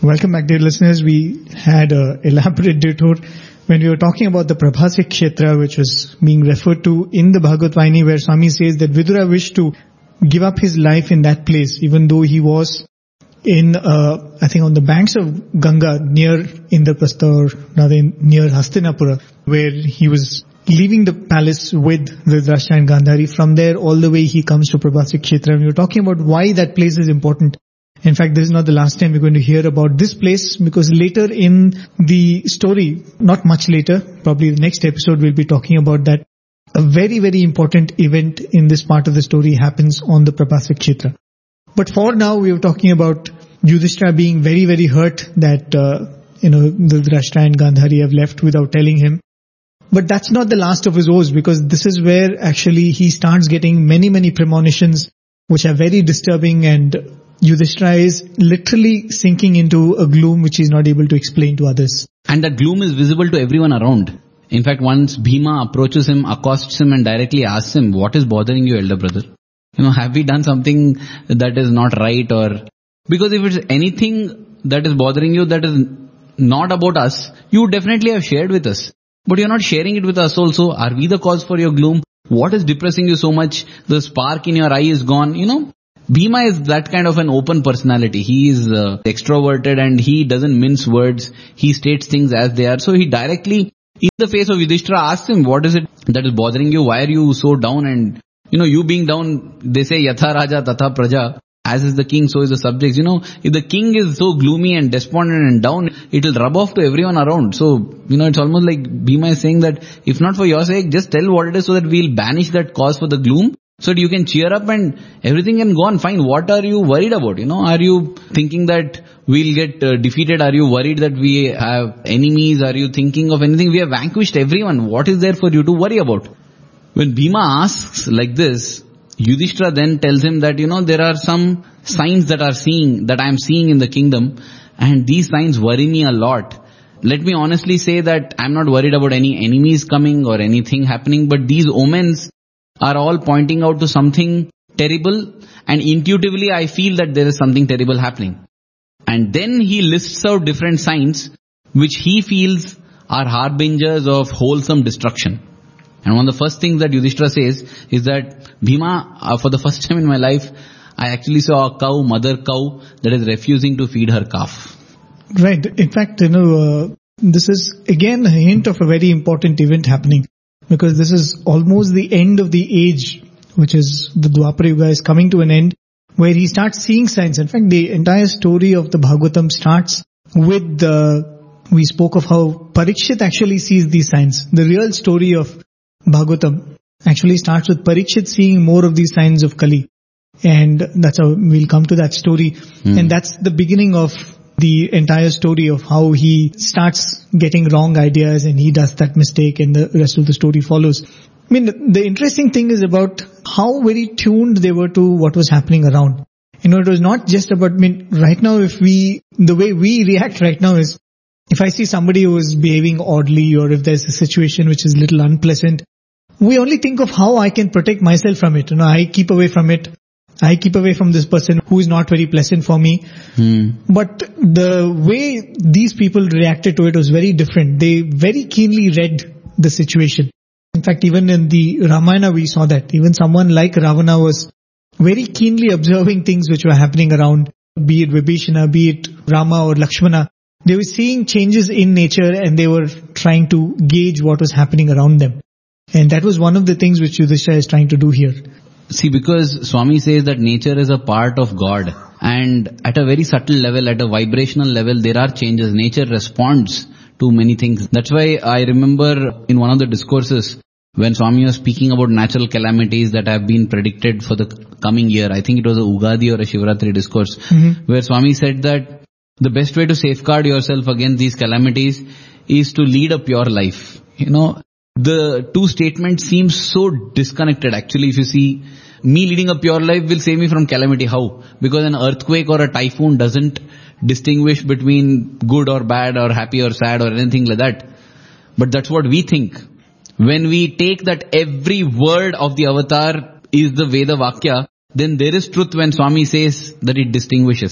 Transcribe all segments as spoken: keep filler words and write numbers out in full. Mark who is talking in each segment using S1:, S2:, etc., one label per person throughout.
S1: Welcome back, dear listeners. We had an elaborate detour when we were talking about the Prabhasya Kshetra, which was being referred to in the Bhagavad Vayani, where Swami says that Vidura wished to give up his life in that place, even though he was in, uh, I think on the banks of Ganga, near Indraprastha, or rather near Hastinapura, where he was leaving the palace with Dhritarashtra and Gandhari. From there, all the way he comes to Prabhasya Kshetra. And we were talking about why that place is important. In fact, this is not the last time we're going to hear about this place, because later in the story, not much later, probably the next episode, we'll be talking about that. A very, very important event in this part of the story happens on the Prabhasya Kshetra. But for now, we were talking about Yudhishthira being very, very hurt that, uh, you know, Dhritarashtra and Gandhari have left without telling him. But that's not the last of his woes, because this is where actually he starts getting many, many premonitions which are very disturbing, and Yudhishthira is literally sinking into a gloom which he's not able to explain to others.
S2: And that gloom is visible to everyone around. In fact, once Bhima approaches him, accosts him and directly asks him, what is bothering you, elder brother? You know, have we done something that is not right? Or because if it's anything that is bothering you that is not about us, you would definitely have shared with us. But you're not sharing it with us also. Are we the cause for your gloom? What is depressing you so much? The spark in your eye is gone, you know. Bhima is that kind of an open personality. He is uh, extroverted and he doesn't mince words. He states things as they are. So he directly, in the face of Yudhishthira, asks him, what is it that is bothering you? Why are you so down? And, you know, you being down, they say, Yatha Raja Tatha Praja. As is the king, so is the subjects. You know, if the king is so gloomy and despondent and down, it will rub off to everyone around. So, you know, it's almost like Bhima is saying that, if not for your sake, just tell what it is so that we'll banish that cause for the gloom. So that you can cheer up and everything can go on fine. What are you worried about? You know, are you thinking that we'll get uh, defeated? Are you worried that we have enemies? Are you thinking of anything? We have vanquished everyone. What is there for you to worry about? When Bhima asks like this, Yudhishthira then tells him that, you know, there are some signs that are seeing, that I am seeing in the kingdom, and these signs worry me a lot. Let me honestly say that I'm not worried about any enemies coming or anything happening, but these omens are all pointing out to something terrible, and intuitively I feel that there is something terrible happening. And then he lists out different signs which he feels are harbingers of wholesome destruction. And one of the first things that Yudhishthira says is that, Bhima, uh, for the first time in my life, I actually saw a cow, mother cow, that is refusing to feed her calf.
S1: Right. In fact, you know, uh, this is again a hint of a very important event happening, because this is almost the end of the age, which is the Dwapara Yuga is coming to an end, where he starts seeing signs. In fact, the entire story of the Bhagavatam starts with the, we spoke of how Parikshit actually sees these signs. The real story of Bhagavatam actually starts with Parikshit seeing more of these signs of Kali. And that's how we'll come to that story. Mm. And that's the beginning of the entire story of how he starts getting wrong ideas and he does that mistake and the rest of the story follows. I mean, the, the interesting thing is about how very tuned they were to what was happening around. You know, it was not just about, I mean, right now if we, the way we react right now is, if I see somebody who is behaving oddly or if there's a situation which is a little unpleasant, we only think of how I can protect myself from it. You know, I keep away from it. I keep away from this person who is not very pleasant for me. Hmm. But the way these people reacted to it was very different. They very keenly read the situation. In fact, even in the Ramayana we saw that. Even someone like Ravana was very keenly observing things which were happening around, be it Vibhishana, be it Rama or Lakshmana. They were seeing changes in nature and they were trying to gauge what was happening around them. And that was one of the things which Yudhishthira is trying to do here.
S2: See, because Swami says that nature is a part of God, and at a very subtle level, at a vibrational level, there are changes. Nature responds to many things. That's why I remember in one of the discourses, when Swami was speaking about natural calamities that have been predicted for the coming year, I think it was a Ugadi or a Shivratri discourse, mm-hmm. where Swami said that the best way to safeguard yourself against these calamities is to lead a pure life. You know, the two statements seem so disconnected. Actually, if you see, me leading a pure life will save me from calamity. How? Because an earthquake or a typhoon doesn't distinguish between good or bad or happy or sad or anything like that. But that's what we think. When we take that every word of the avatar is the Veda Vakya, then there is truth when Swami says that it distinguishes.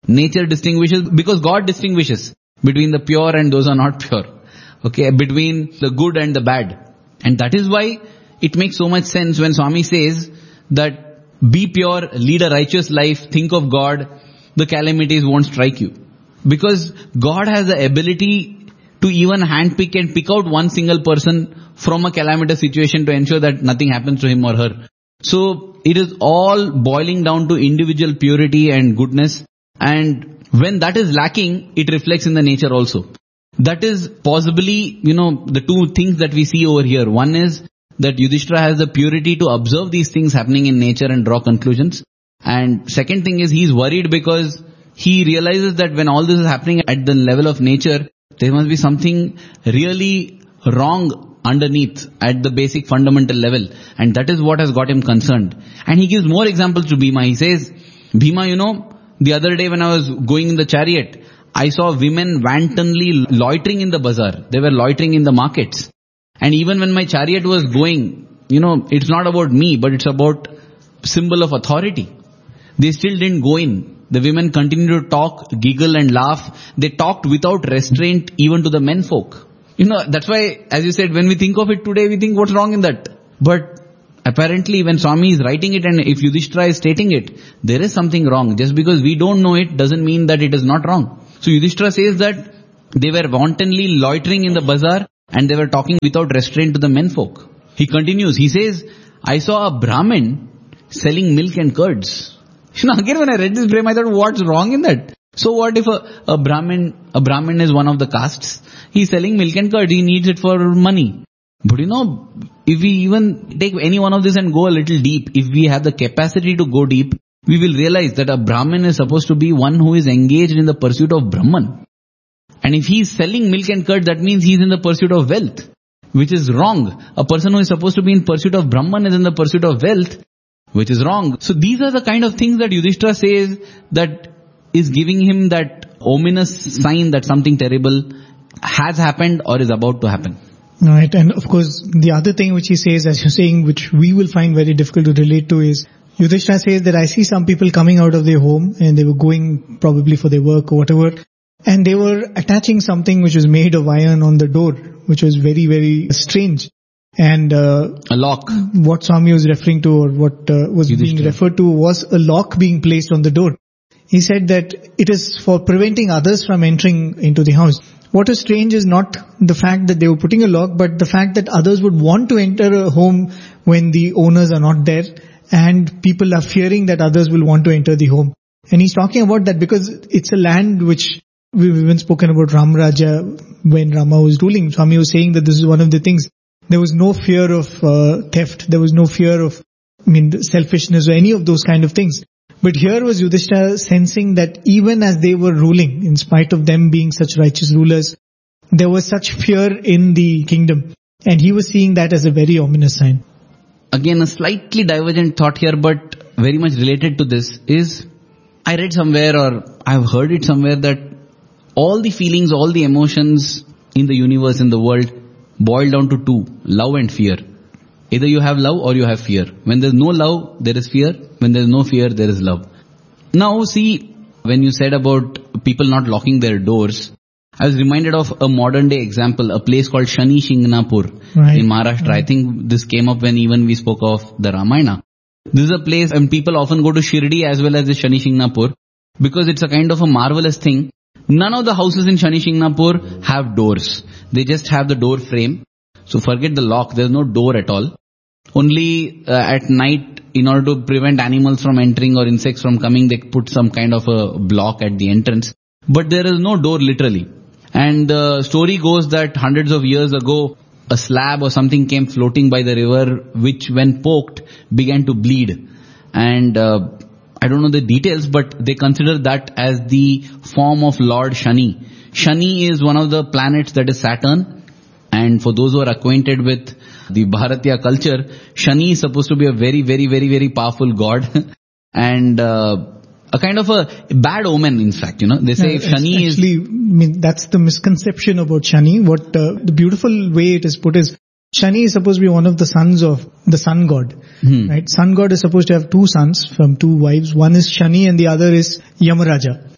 S2: Nature distinguishes, because God distinguishes between the pure and those who are not pure. Okay, between the good and the bad. And that is why it makes so much sense when Swami says that be pure, lead a righteous life, think of God, the calamities won't strike you. Because God has the ability to even handpick and pick out one single person from a calamitous situation to ensure that nothing happens to him or her. So it is all boiling down to individual purity and goodness. And when that is lacking, it reflects in the nature also. That is possibly, you know, the two things that we see over here. One is that Yudhishthira has the purity to observe these things happening in nature and draw conclusions. And second thing is he's worried because he realizes that when all this is happening at the level of nature, there must be something really wrong underneath at the basic fundamental level. And that is what has got him concerned. And he gives more examples to Bhima. He says, Bhima, you know, the other day when I was going in the chariot, I saw women wantonly loitering in the bazaar. They were loitering in the markets. And even when my chariot was going, you know, it's not about me, but it's about symbol of authority. They still didn't go in. The women continued to talk, giggle and laugh. They talked without restraint even to the men folk. You know, that's why, as you said, when we think of it today, we think what's wrong in that? But apparently when Swami is writing it and if Yudhishthira is stating it, there is something wrong. Just because we don't know it doesn't mean that it is not wrong. So Yudhishthira says that they were wantonly loitering in the bazaar and they were talking without restraint to the menfolk. He continues, he says, I saw a Brahmin selling milk and curds. You know, again when I read this Brahma, I thought, what's wrong in that? So what if a, a Brahmin, a Brahmin is one of the castes? He's selling milk and curd, he needs it for money. But you know, if we even take any one of this and go a little deep, if we have the capacity to go deep, we will realize that a Brahmin is supposed to be one who is engaged in the pursuit of Brahman. And if he is selling milk and curd, that means he is in the pursuit of wealth, which is wrong. A person who is supposed to be in pursuit of Brahman is in the pursuit of wealth, which is wrong. So these are the kind of things that Yudhishthira says that is giving him that ominous sign that something terrible has happened or is about to happen.
S1: Right, and of course the other thing which he says, as you're saying, which we will find very difficult to relate to is, Yudhishthira says that I see some people coming out of their home and they were going probably for their work or whatever, and they were attaching something which was made of iron on the door, which was very, very strange. And uh,
S2: a lock.
S1: What Swami was referring to, or what uh, was Yudhishthira. being referred to, was a lock being placed on the door. He said that it is for preventing others from entering into the house. What is strange is not the fact that they were putting a lock, but the fact that others would want to enter a home when the owners are not there, and people are fearing that others will want to enter the home. And he's talking about that because it's a land which we've even spoken about Ram Raja when Rama was ruling. Swami was saying that this is one of the things. There was no fear of uh, theft. There was no fear of, I mean, selfishness or any of those kind of things. But here was Yudhishthira sensing that even as they were ruling, in spite of them being such righteous rulers, there was such fear in the kingdom. And he was seeing that as a very ominous sign.
S2: Again, a slightly divergent thought here, but very much related to this is, I read somewhere or I've heard it somewhere that all the feelings, all the emotions in the universe, in the world, boil down to two, love and fear. Either you have love or you have fear. When there's no love, there is fear. When there's no fear, there is love. Now see, when you said about people not locking their doors, I was reminded of a modern day example, a place called Shani Shingnapur right. in Maharashtra. Right. I think this came up when even we spoke of the Ramayana. This is a place and people often go to Shirdi as well as the Shani Shingnapur because it's a kind of a marvelous thing. None of the houses in Shani Shingnapur have doors. They just have the door frame. So forget the lock, there's no door at all. Only uh, at night, in order to prevent animals from entering or insects from coming, they put some kind of a block at the entrance. But there is no door literally. And the story goes that hundreds of years ago, a slab or something came floating by the river, which when poked, began to bleed. And uh, I don't know the details, but they consider that as the form of Lord Shani. Shani is one of the planets that is Saturn. And for those who are acquainted with the Bharatiya culture, Shani is supposed to be a very, very, very, very powerful god. and uh, a kind of a bad omen, in fact, you know. They say
S1: yeah,
S2: if Shani
S1: actually,
S2: is...
S1: I mean, that's the misconception about Shani. What uh, the beautiful way it is put is, Shani is supposed to be one of the sons of the sun god. Hmm. Right? Sun god is supposed to have two sons from two wives. One is Shani and the other is Yamaraja.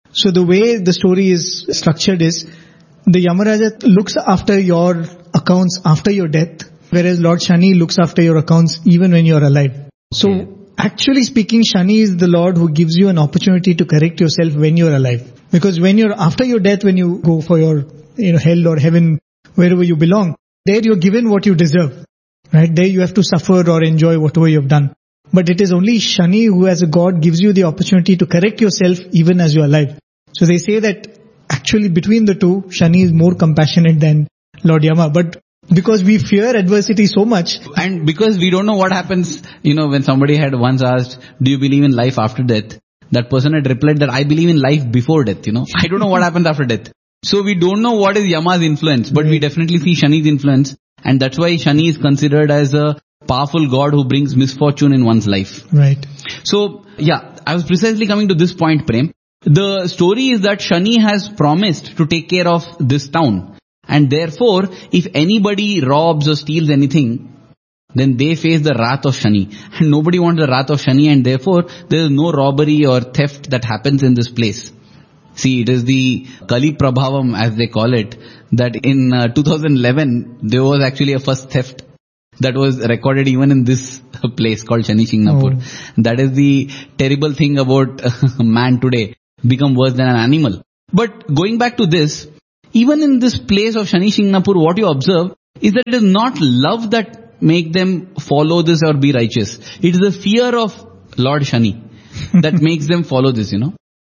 S1: So the way the story is structured is, the Yamaraja looks after your accounts after your death, whereas Lord Shani looks after your accounts even when you're alive. So
S2: Okay.
S1: actually speaking, Shani is the Lord who gives you an opportunity to correct yourself when you're alive. Because when you're, after your death, when you go for your, you know, hell or heaven, wherever you belong, there you're given what you deserve. Right? There you have to suffer or enjoy whatever you've done. But it is only Shani who as a God gives you the opportunity to correct yourself even as you're alive. So they say that actually between the two, Shani is more compassionate than Lord Yama. But because we fear adversity so much.
S2: And because we don't know what happens, you know, when somebody had once asked, do you believe in life after death? That person had replied that I believe in life before death, you know. I don't know what happens after death. So we don't know what is Yama's influence, but right. we definitely see Shani's influence. And that's why Shani is considered as a powerful god who brings misfortune in one's life.
S1: Right.
S2: So, yeah, I was precisely coming to this point, Prem. The story is that Shani has promised to take care of this town. And therefore, if anybody robs or steals anything, then they face the wrath of Shani. And nobody wants the wrath of Shani, and therefore there is no robbery or theft that happens in this place. See, it is the Kali Prabhavam, as they call it, that in uh, two thousand eleven, there was actually a first theft that was recorded even in this place called Shani Shingnapur. Oh. That is the terrible thing about man today, become worse than an animal. But going back to this, even in this place of Shani Shingnapur, what you observe is that it is not love that make them follow this or be righteous. It is the fear of Lord Shani that makes them follow this, you know.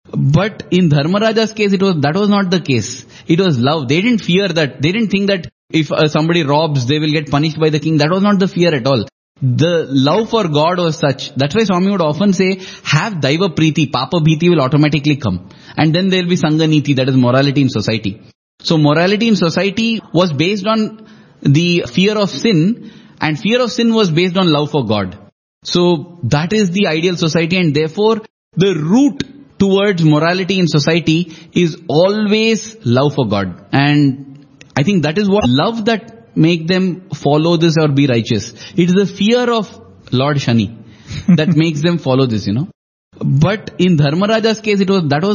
S2: But in Dharmaraja's case, it was, that was not the case. It was love. They didn't fear that. They didn't think that if uh, somebody robs, they will get punished by the king. That was not the fear at all. The love for God was such. That's why Swami would often say, have Daiva Preeti, Papa Bhiti will automatically come. And then there will be Sangha Niti, that is morality in society. So morality in society was based on the fear of sin, and fear of sin was based on love for God. So that is the ideal society, and therefore the route towards morality in society is always love for God. And I think that is what love that make them follow this or be righteous. It is the fear of Lord Shani that makes them follow this, you know. But in Dharmaraja's case, it was, that was